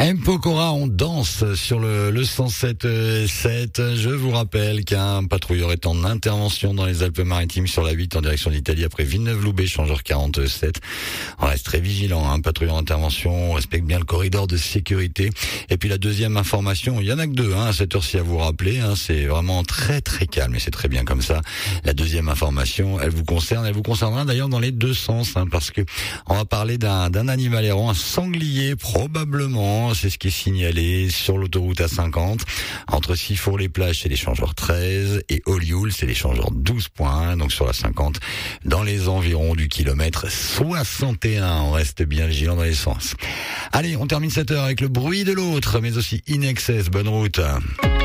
M. Pokora, on danse sur le 107.7. Je vous rappelle qu'un patrouilleur est en intervention dans les Alpes-Maritimes sur la 8 en direction d'Italie après Villeneuve-Loubet, changeur 47. On reste très vigilant, patrouilleur en intervention, on respecte bien le corridor de sécurité. Et puis la deuxième information, il y en a que deux, à cette heure-ci à vous rappeler, c'est vraiment très très calme et c'est très bien comme ça. La deuxième information, elle vous concernera d'ailleurs dans les deux sens, parce que on va parler d'un animal errant, un sanglier probablement. C'est ce qui est signalé sur l'autoroute A50 entre Sifour-les-Plages, c'est l'échangeur 13 et Olioul, c'est l'échangeur 12 points. Donc sur la 50, dans les environs du kilomètre 61, on reste bien vigilant dans les sens. Allez, on termine cette heure avec le bruit de l'autre, mais aussi In Excess. Bonne route.